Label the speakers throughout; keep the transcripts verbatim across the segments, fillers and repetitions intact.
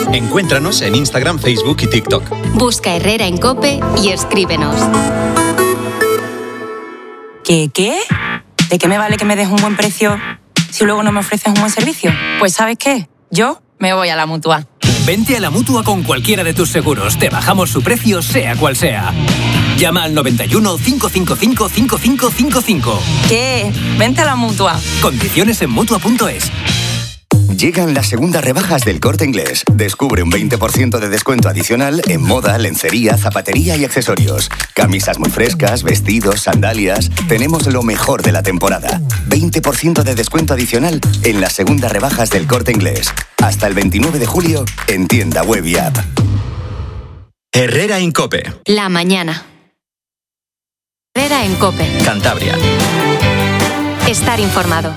Speaker 1: Encuéntranos en Instagram, Facebook y TikTok.
Speaker 2: Busca Herrera en COPE y escríbenos.
Speaker 3: ¿Qué qué? ¿De qué me vale que me des un buen precio si luego no me ofreces un buen servicio? Pues ¿sabes qué? Yo me voy a la Mutua.
Speaker 4: Vente a la Mutua con cualquiera de tus seguros. Te bajamos su precio, sea cual sea. Llama al noventa y uno, cinco cinco cinco, cinco cinco cinco cinco.
Speaker 3: ¿Qué? Vente a la Mutua.
Speaker 4: Condiciones en Mutua punto es.
Speaker 5: Llegan las segundas rebajas del Corte Inglés. Descubre un veinte por ciento de descuento adicional en moda, lencería, zapatería y accesorios. Camisas muy frescas, vestidos, sandalias. Tenemos lo mejor de la temporada. veinte por ciento de descuento adicional en las segundas rebajas del Corte Inglés. Hasta el veintinueve de julio en tienda web y app.
Speaker 1: Herrera en COPE.
Speaker 2: La mañana. Herrera en COPE.
Speaker 1: Cantabria.
Speaker 2: Estar informado.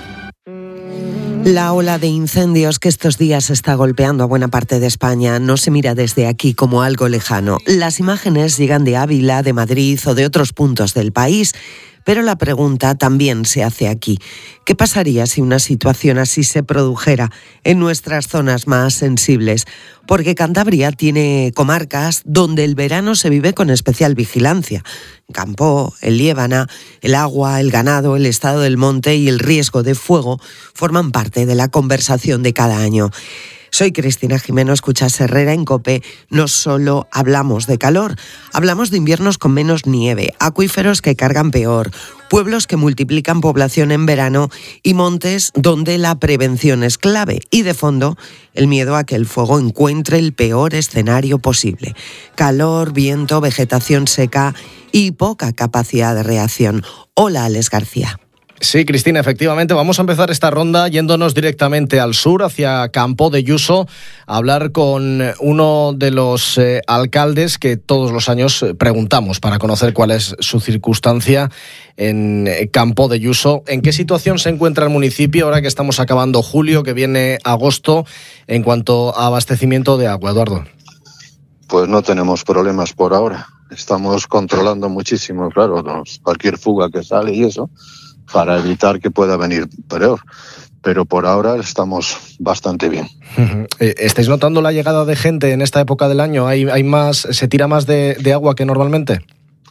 Speaker 6: La ola de incendios que estos días está golpeando a buena parte de España no se mira desde aquí como algo lejano. Las imágenes llegan de Ávila, de Madrid o de otros puntos del país. Pero la pregunta también se hace aquí. ¿Qué pasaría si una situación así se produjera en nuestras zonas más sensibles? Porque Cantabria tiene comarcas donde el verano se vive con especial vigilancia. Campoo, el Liébana, el agua, el ganado, el estado del monte y el riesgo de fuego forman parte de la conversación de cada año. Soy Cristina Jimeno, escuchas Herrera en COPE. No solo hablamos de calor, hablamos de inviernos con menos nieve, acuíferos que cargan peor, pueblos que multiplican población en verano y montes donde la prevención es clave. Y de fondo, el miedo a que el fuego encuentre el peor escenario posible. Calor, viento, vegetación seca y poca capacidad de reacción. Hola, Alex García.
Speaker 7: Sí, Cristina, efectivamente, vamos a empezar esta ronda yéndonos directamente al sur, hacia Campoo de Yuso, a hablar con uno de los eh, alcaldes que todos los años preguntamos para conocer cuál es su circunstancia en Campoo de Yuso. ¿En qué situación se encuentra el municipio ahora que estamos acabando julio, que viene agosto, en cuanto a abastecimiento de agua? Eduardo.
Speaker 8: Pues no tenemos problemas por ahora. Estamos controlando muchísimo, claro, cualquier fuga que sale y eso, para evitar que pueda venir peor. Pero por ahora estamos bastante bien.
Speaker 7: Uh-huh. ¿Estáis notando la llegada de gente en esta época del año? ¿Hay, hay más, se tira más de, de agua que normalmente?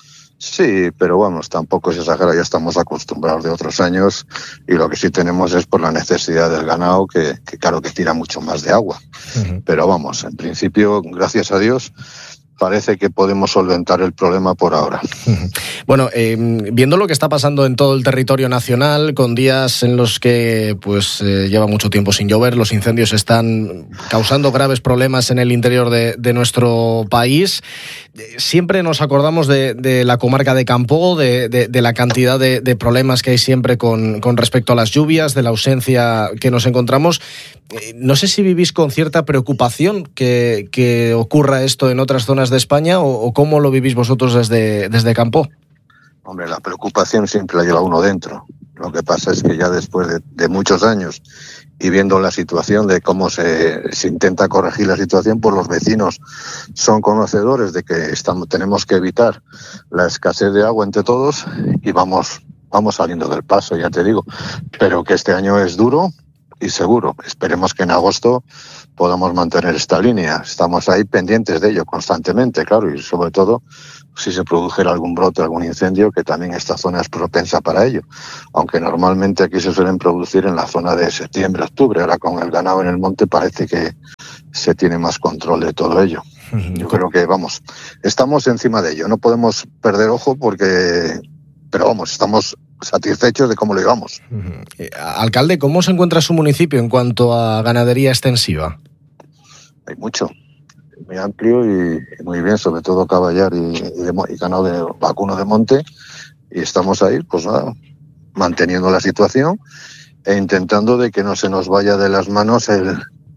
Speaker 8: Sí, pero vamos, tampoco se exagera, ya estamos acostumbrados de otros años y lo que sí tenemos es por la necesidad del ganado, que, que claro que tira mucho más de agua. Uh-huh. Pero vamos, en principio, gracias a Dios, parece que podemos solventar el problema por ahora.
Speaker 7: Bueno, eh, viendo lo que está pasando en todo el territorio nacional, con días en los que pues eh, lleva mucho tiempo sin llover, los incendios están causando graves problemas en el interior de, de nuestro país, siempre nos acordamos de, de la comarca de Campoo, de, de, de la cantidad de, de problemas que hay siempre con, con respecto a las lluvias, de la ausencia que nos encontramos. No sé si vivís con cierta preocupación que, que ocurra esto en otras zonas de España o, o cómo lo vivís vosotros desde, desde Campoo.
Speaker 8: Hombre, la preocupación siempre la lleva uno dentro. Lo que pasa es que ya después de, de muchos años y viendo la situación de cómo se, se intenta corregir la situación, pues los vecinos son conocedores de que estamos, tenemos que evitar la escasez de agua entre todos y vamos, vamos saliendo del paso, ya te digo. Pero que este año es duro y seguro. Esperemos que en agosto podamos mantener esta línea. Estamos ahí pendientes de ello constantemente, claro, y sobre todo si se produjera algún brote, algún incendio, que también esta zona es propensa para ello. Aunque normalmente aquí se suelen producir en la zona de septiembre, octubre. Ahora con el ganado en el monte parece que se tiene más control de todo ello. Yo creo que, vamos, estamos encima de ello. No podemos perder ojo porque... Pero vamos, estamos satisfechos de cómo lo llevamos.
Speaker 7: Uh-huh. Eh, alcalde, ¿cómo se encuentra su municipio en cuanto a ganadería extensiva?
Speaker 8: Hay mucho, muy amplio y, y muy bien, sobre todo caballar y, y, de, y ganado de vacuno de monte. Y estamos ahí, pues nada, manteniendo la situación e intentando de que no se nos vaya de las manos el...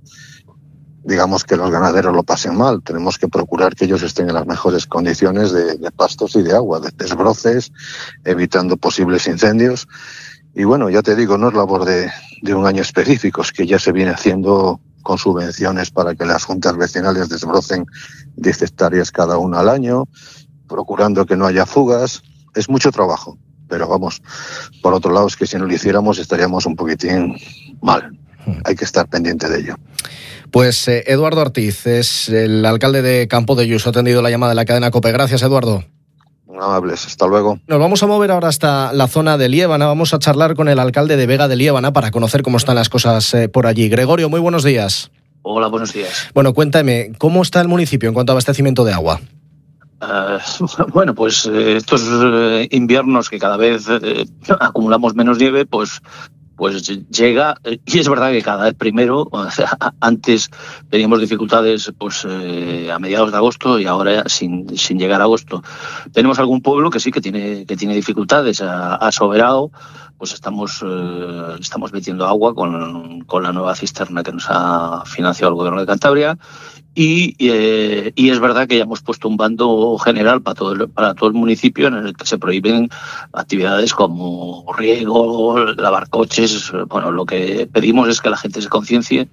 Speaker 8: digamos que los ganaderos lo pasen mal. Tenemos que procurar que ellos estén en las mejores condiciones de, de pastos y de agua, de desbroces, evitando posibles incendios. Y bueno, ya te digo, no es labor de, de un año específico, es que ya se viene haciendo con subvenciones para que las juntas vecinales desbrocen diez hectáreas cada una al año, procurando que no haya fugas. Es mucho trabajo, pero vamos, por otro lado es que si no lo hiciéramos estaríamos un poquitín mal. Hay que estar pendiente de ello.
Speaker 7: Pues eh, Eduardo Ortiz es el alcalde de Campo de Lluís, ha atendido la llamada de la cadena COPE. Gracias, Eduardo.
Speaker 8: Amables, hasta luego.
Speaker 7: Nos vamos a mover ahora hasta la zona de Liébana. Vamos a charlar con el alcalde de Vega de Liébana para conocer cómo están las cosas eh, por allí. Gregorio, muy buenos días.
Speaker 9: Hola, buenos días.
Speaker 7: Bueno, cuéntame, ¿cómo está el municipio en cuanto a abastecimiento de agua?
Speaker 9: Uh, bueno, pues eh, estos eh, inviernos que cada vez eh, acumulamos menos nieve, pues pues llega, y es verdad que cada vez primero, o sea, antes teníamos dificultades pues eh, a mediados de agosto y ahora sin, sin llegar a agosto. Tenemos algún pueblo que sí que tiene que tiene dificultades. A, a Soberao, pues estamos eh, estamos metiendo agua con, con la nueva cisterna que nos ha financiado el Gobierno de Cantabria. Y, eh, y es verdad que ya hemos puesto un bando general para todo, el, para todo el municipio en el que se prohíben actividades como riego, lavar coches. Bueno, lo que pedimos es que la gente se conciencie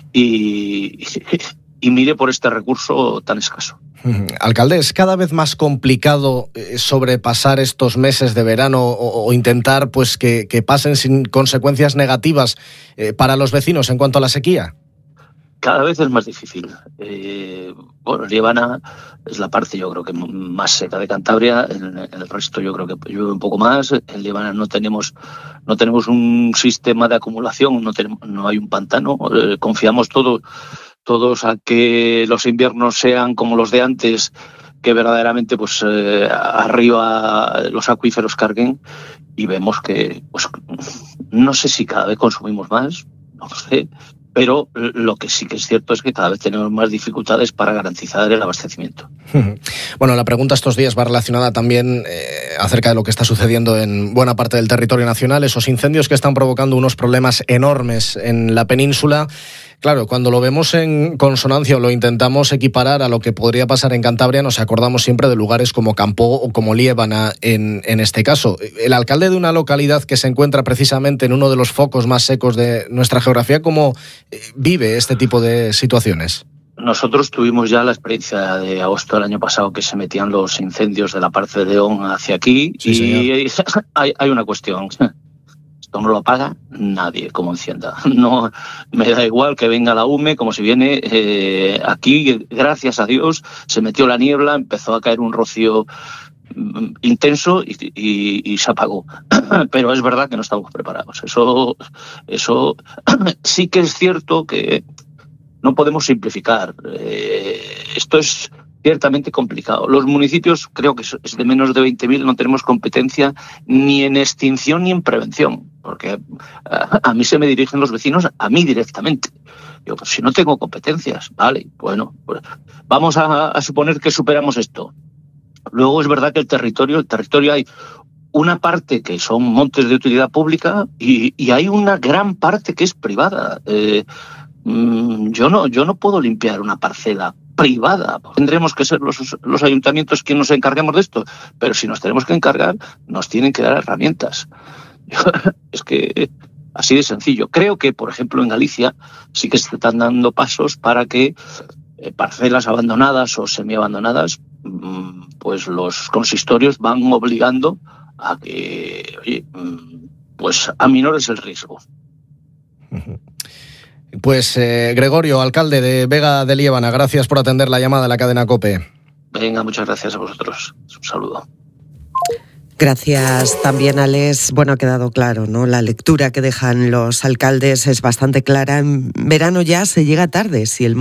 Speaker 9: y, y mire por este recurso tan escaso.
Speaker 7: Alcalde, ¿es cada vez más complicado sobrepasar estos meses de verano o, o intentar pues que, que pasen sin consecuencias negativas eh, para los vecinos en cuanto a la sequía?
Speaker 9: Cada vez es más difícil. Eh, bueno, Liébana es la parte, yo creo que más seca de Cantabria. En, en el resto, yo creo que llueve un poco más. En Liébana no tenemos no tenemos un sistema de acumulación, no tenemos, no hay un pantano. Eh, confiamos todo, todos a que los inviernos sean como los de antes, que verdaderamente, pues eh, arriba los acuíferos carguen, y vemos que, pues, no sé si cada vez consumimos más, no lo sé. Pero lo que sí que es cierto es que cada vez tenemos más dificultades para garantizar el abastecimiento.
Speaker 7: Bueno, la pregunta estos días va relacionada también eh, acerca de lo que está sucediendo en buena parte del territorio nacional, esos incendios que están provocando unos problemas enormes en la península. Claro, cuando lo vemos en consonancia o lo intentamos equiparar a lo que podría pasar en Cantabria, nos acordamos siempre de lugares como Campo o como Liébana en, en este caso. El alcalde de una localidad que se encuentra precisamente en uno de los focos más secos de nuestra geografía, ¿cómo vive este tipo de situaciones?
Speaker 9: Nosotros tuvimos ya la experiencia de agosto del año pasado, que se metían los incendios de la parte de León hacia aquí. Sí, y hay, hay una cuestión. Esto no lo apaga nadie como encienda. No me da igual que venga la U M E, como si viene eh, aquí, gracias a Dios, se metió la niebla, empezó a caer un rocío intenso y, y, y se apagó. Pero es verdad que no estamos preparados. Eso, eso sí que es cierto que no podemos simplificar. Eh, esto es ciertamente complicado. Los municipios, creo que es de menos de veinte mil, no tenemos competencia ni en extinción ni en prevención, porque a, a mí se me dirigen los vecinos a mí directamente. Yo, pues si no tengo competencias, vale, bueno, pues vamos a, a suponer que superamos esto. Luego es verdad que el territorio, el territorio hay una parte que son montes de utilidad pública y, y hay una gran parte que es privada. Eh, yo no, yo no puedo limpiar una parcela privada. Tendremos que ser los, los ayuntamientos quienes nos encarguemos de esto, pero si nos tenemos que encargar, nos tienen que dar herramientas. Es que así de sencillo. Creo que, por ejemplo, en Galicia sí que se están dando pasos para que eh, parcelas abandonadas o semiabandonadas, pues los consistorios van obligando a que, oye, pues aminores el riesgo.
Speaker 7: Pues eh, Gregorio, alcalde de Vega de Liébana, gracias por atender la llamada de la cadena COPE.
Speaker 9: Venga, muchas gracias a vosotros. Un saludo.
Speaker 6: Gracias también, Alex. Bueno, ha quedado claro, ¿no? La lectura que dejan los alcaldes es bastante clara. En verano ya se llega tarde. Si el